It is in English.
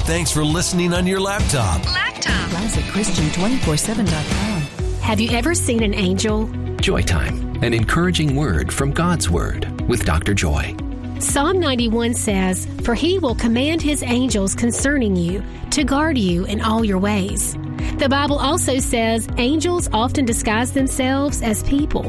Thanks for listening on your laptop. ClassicChristian247.com. Have you ever seen an angel? Joy Time, an encouraging word from God's Word with Dr. Joy. Psalm 91 says, "For he will command his angels concerning you, to guard you in all your ways." The Bible also says angels often disguise themselves as people.